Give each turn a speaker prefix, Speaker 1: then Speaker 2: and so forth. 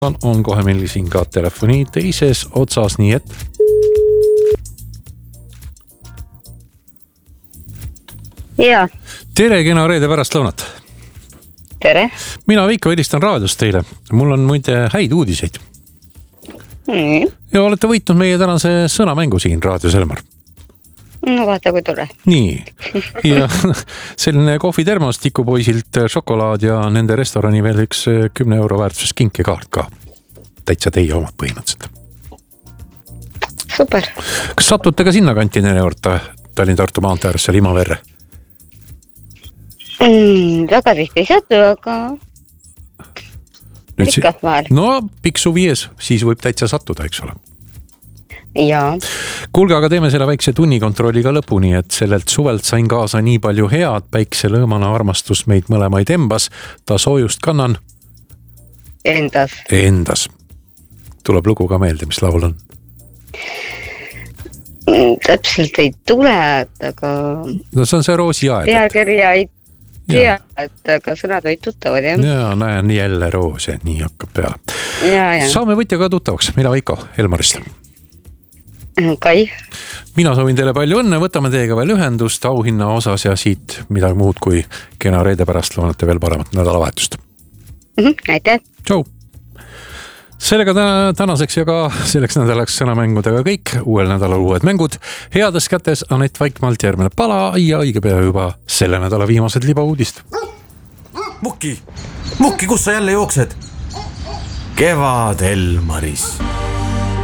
Speaker 1: on kohe meil siin ka telefoni teises otsas, nii et
Speaker 2: ja.
Speaker 1: Tere, kena reede pärastlõunat.
Speaker 2: Tere.
Speaker 1: Mina Veiko helistan raadios teile. Mul on muide häid uudiseid. Ja olete võitnud meie tänase sõnamängu siin raadios, Elmar.
Speaker 2: No vaata, kui tore.
Speaker 1: Nii. Ja selline kohvitermos tikupoisilt šokolaad ja nende restorani veel üks 10 euro väärtuses kinkekaart ka. Täitsa teie omad põhimõtteliselt.
Speaker 2: Super.
Speaker 1: Kas satute ka sinna kanti juurde Tallinna-Tartu maanteääresse Limaverre?
Speaker 2: Väga tihti ei satu, aga ikka vahel.
Speaker 1: No piksu viies, siis võib täitsa sattuda, eks ole.
Speaker 2: Jaa.
Speaker 1: Kuulge, aga teeme selle väikse tunnikontrolliga lõpuni, et sellelt suvelt sain kaasa nii palju head, päikselõõmana armastus meid mõlemaid embas, ta soojust kannan. Endas. Tuleb lugu ka meelde, mis laul on?
Speaker 2: Täpselt ei tule, aga
Speaker 1: no see on see Roosi aed.
Speaker 2: Pealkirja ei tea, aga sõnad võid tuttavad, jah?
Speaker 1: Ja, näen jälle Roos ja nii hakkab peale.
Speaker 2: Ja.
Speaker 1: Saame võtja ka tuttavaks. Mina Veiko Elmarist.
Speaker 2: Kai.
Speaker 1: Mina soovin teile palju õnne, võtame teiega veel ühendust auhinna osas ja siit midagi muud kui kena reede pärast loonate veel paremat nädalavahetust.
Speaker 2: Aitäh.
Speaker 1: Tšau. Sellega tänaseks ja ka selleks nädalaks sõnamängudega kõik. Uuel nädalal uued mängud. Heades kätes Anett Vaikmalt järgmine pala ja õige pea juba selle nädala viimased libauudist.
Speaker 3: Mukki, kus sa jälle jooksed? Kevad Elmaris.